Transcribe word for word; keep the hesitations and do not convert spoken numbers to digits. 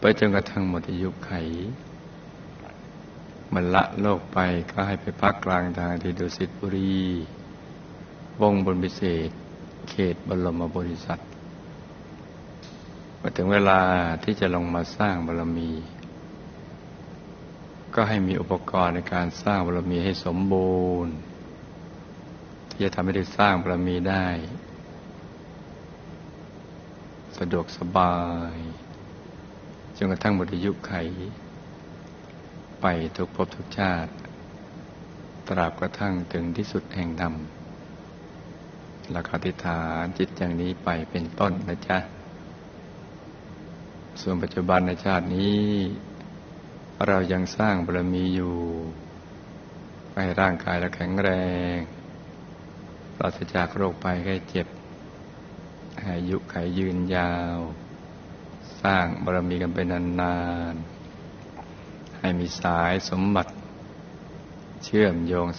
ไปจนกระทั่งหมดอายุไขมันละโลกไปก็ให้ไปพักกลางทางที่ดุสิตบุรีวงบนพิเศษเขตบรมโพธิสัตว์มาถึงเวลาที่จะลงมาสร้างบารมี ก็ให้มีอุปกรณ์ในการสร้างบารมีให้สมบูรณ์ที่จะทำให้ได้สร้างบารมีได้สะดวกสบายจนกระทั่งหมดอายุไขไปทุกภพทุกชาติตราบกระทั่งถึงที่สุดแห่งธรรมและอธิษฐานจิตอย่างนี้ไปเป็นต้นนะจ๊ะส่วนปัจจุบันในชาตินี้เรายังสร้างบารมีอยู่ให้ร่างกายเราแข็งแรงปราศจากโรคภัยไข้เจ็บให้อายุขัยยืนยาวสร้างบารมีกันไปนานๆให้มีสายสมบัติเชื่อมโยง